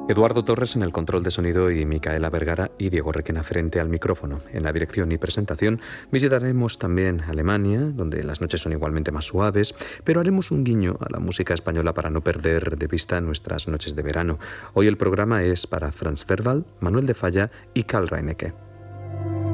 Eduardo Torres en el control de sonido y Micaela Vergara y Diego Requena frente al micrófono. En la dirección y presentación visitaremos también Alemania, donde las noches son igualmente más suaves, pero haremos un guiño a la música española para no perder de vista nuestras noches de verano. Hoy el programa es para Franz Werwald, Manuel de Falla y Karl Reinecke.